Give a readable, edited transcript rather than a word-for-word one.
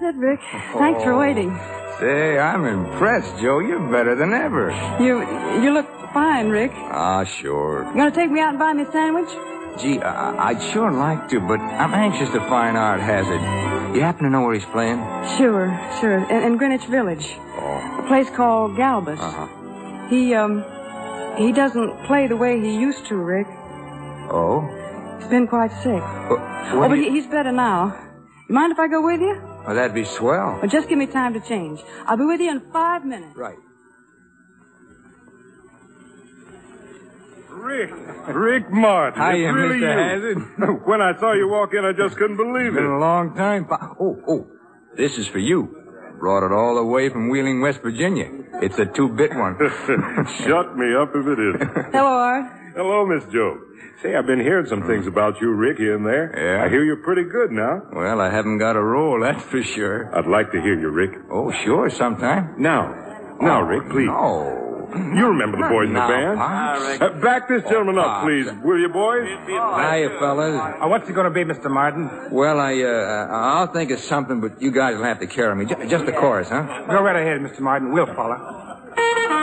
it, Rick. Thanks for waiting. Say, I'm impressed, Joe. You're better than ever. You look fine, Rick. Ah, sure. You gonna take me out and buy me a sandwich? Gee, I'd sure like to, but I'm anxious to find Art Hazard. You happen to know where he's playing? Sure. In Greenwich Village. Oh. A place called Galbus. Uh-huh. He doesn't play the way he used to, Rick. Oh? He's been quite sick. But he's better now. You mind if I go with you? Oh, that'd be swell. Well, just give me time to change. I'll be with you in 5 minutes. Right. Rick Martin. Hiya, really Mr. Hazard. When I saw you walk in, I just couldn't believe It's been it. a long time. Oh, this is for you. Brought it all the way from Wheeling, West Virginia. It's a 2-bit one. Shut me up if it is. Hello, Art. Hello, Miss Joe. Say, I've been hearing some things about you, Rick, here and there. Yeah? I hear you're pretty good now. Well, I haven't got a role, that's for sure. I'd like to hear you, Rick. Oh, sure, sometime. Now, Rick, please. No. You remember the boys in the band. Pops. Back this gentleman up, Pops. please. Will you, boys? Hiya, fellas. What's it going to be, Mr. Martin? Well, I'll think of something, but you guys will have to carry me. Just the chorus, huh? Go right ahead, Mr. Martin. We'll follow.